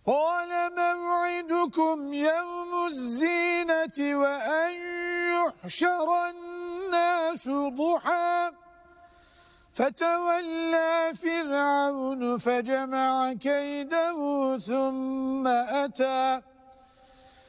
قال موعدكم يوم الزينة وأن يحشر الناس ضحى فتولى فرعون فجمع كيده ثم أتى